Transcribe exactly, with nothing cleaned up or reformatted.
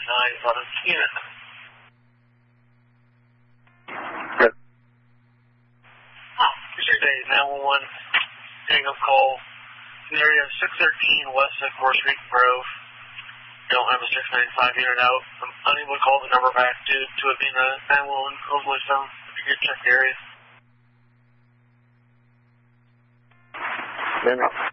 nine is on a unit. Good. Oh, appreciate day. nine one one, hang up call. The area six thirteen West Sycamore Street, Grove. Don't have a six nine five unit out. I'm unable to call the number back due to it being a nine one one overlay zone. If you could check the area. Then